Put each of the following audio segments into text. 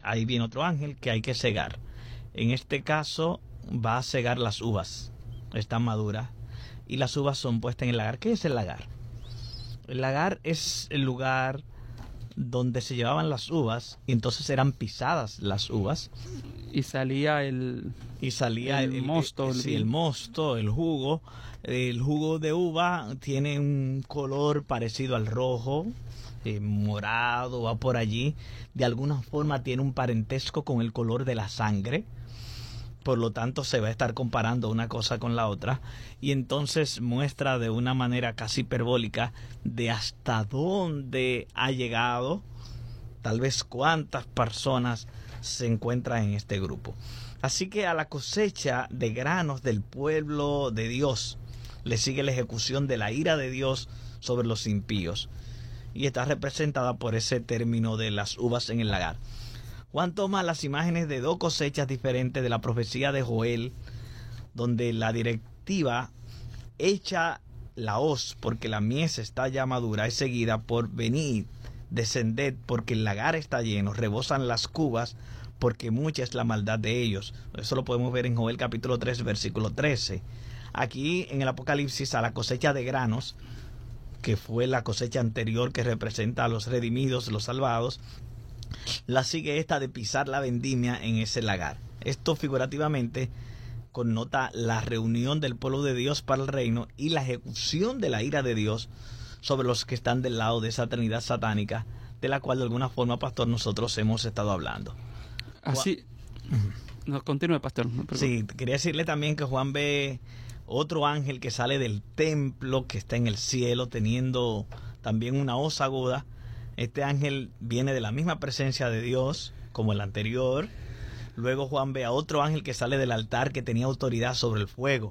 ahí viene otro ángel que hay que cegar. En este caso va a cegar las uvas, están maduras, y las uvas son puestas en el lagar. ¿Qué es el lagar? El lagar es el lugar donde se llevaban las uvas y entonces eran pisadas las uvas. Y salía el mosto. El mosto, el jugo. El jugo de uva tiene un color parecido al rojo, morado, va por allí. De alguna forma tiene un parentesco con el color de la sangre. Por lo tanto, se va a estar comparando una cosa con la otra. Y entonces muestra de una manera casi hiperbólica de hasta dónde ha llegado, tal vez cuántas personas se encuentran en este grupo. Así que a la cosecha de granos del pueblo de Dios le sigue la ejecución de la ira de Dios sobre los impíos. Y está representada por ese término de las uvas en el lagar. Juan toma las imágenes de dos cosechas diferentes de la profecía de Joel, donde la directiva echa la hoz porque la mies está ya madura, es seguida por venid, descended porque el lagar está lleno, rebosan las cubas porque mucha es la maldad de ellos. Eso lo podemos ver en Joel capítulo 3, versículo 13. Aquí en el Apocalipsis, a la cosecha de granos, que fue la cosecha anterior que representa a los redimidos, los salvados, la sigue esta de pisar la vendimia en ese lagar. Esto figurativamente connota la reunión del pueblo de Dios para el reino y la ejecución de la ira de Dios sobre los que están del lado de esa trinidad satánica, de la cual de alguna forma, pastor, nosotros hemos estado hablando. Así, no, continúe, pastor. Sí, quería decirle también que Juan ve otro ángel que sale del templo, que está en el cielo, teniendo también una hoz aguda. Este ángel viene de la misma presencia de Dios como el anterior. Luego Juan ve a otro ángel que sale del altar que tenía autoridad sobre el fuego.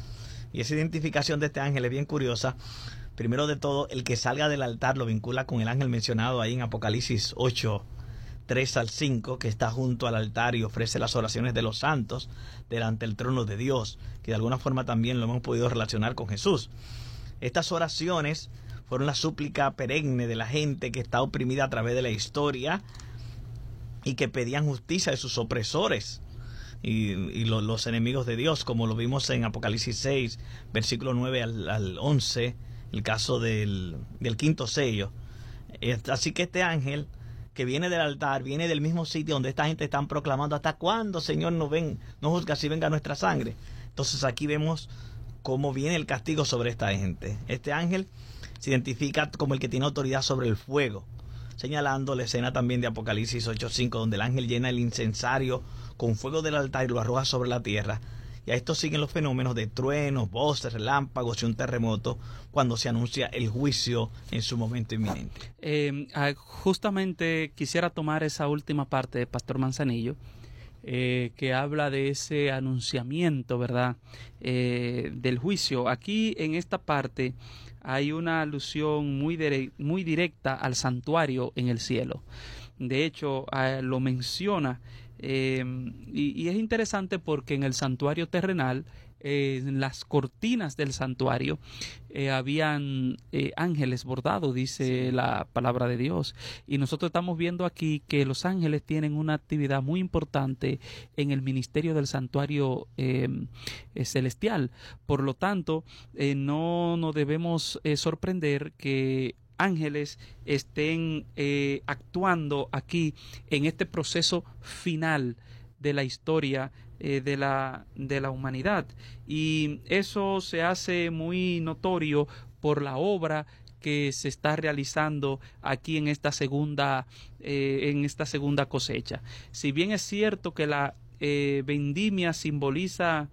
Y esa identificación de este ángel es bien curiosa. Primero de todo, el que salga del altar lo vincula con el ángel mencionado ahí en Apocalipsis 8, 3 al 5, que está junto al altar y ofrece las oraciones de los santos delante del trono de Dios, que de alguna forma también lo hemos podido relacionar con Jesús. Estas oraciones fueron la súplica perenne de la gente que está oprimida a través de la historia y que pedían justicia de sus opresores y los enemigos de Dios, como lo vimos en Apocalipsis 6, versículo 9 al 11, el caso del quinto sello. Así que este ángel que viene del altar, viene del mismo sitio donde esta gente están proclamando: ¿hasta cuándo, Señor, no juzga si venga nuestra sangre? Entonces aquí vemos cómo viene el castigo sobre esta gente. Este ángel se identifica como el que tiene autoridad sobre el fuego, señalando la escena también de Apocalipsis 8:5, donde el ángel llena el incensario con fuego del altar y lo arroja sobre la tierra. Y a esto siguen los fenómenos de truenos, voces, relámpagos y un terremoto cuando se anuncia el juicio en su momento inminente. Justamente quisiera tomar esa última parte de Pastor Manzanillo, que habla de ese anunciamiento, ¿verdad?, del juicio. Aquí en esta parte hay una alusión muy directa al santuario en el cielo. De hecho, lo menciona, y es interesante porque en el santuario terrenal, en las cortinas del santuario, habían ángeles bordados, dice la palabra de Dios. Y nosotros estamos viendo aquí que los ángeles tienen una actividad muy importante en el ministerio del santuario celestial. Por lo tanto, no nos debemos sorprender que ángeles estén actuando aquí en este proceso final de la historia de la humanidad, y eso se hace muy notorio por la obra que se está realizando aquí en esta segunda cosecha. Si bien es cierto que la vendimia simboliza,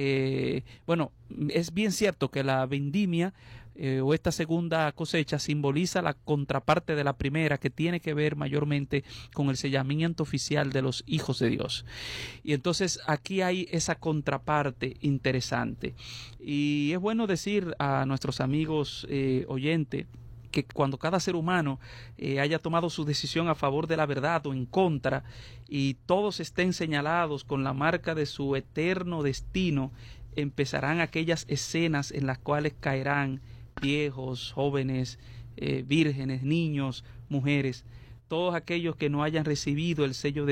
es bien cierto que la vendimia o esta segunda cosecha simboliza la contraparte de la primera, que tiene que ver mayormente con el sellamiento oficial de los hijos de Dios. Y entonces aquí hay esa contraparte interesante. Y es bueno decir a nuestros amigos oyentes que cuando cada ser humano haya tomado su decisión a favor de la verdad o en contra, y todos estén señalados con la marca de su eterno destino, empezarán aquellas escenas en las cuales caerán viejos, jóvenes, vírgenes, niños, mujeres, todos aquellos que no hayan recibido el sello de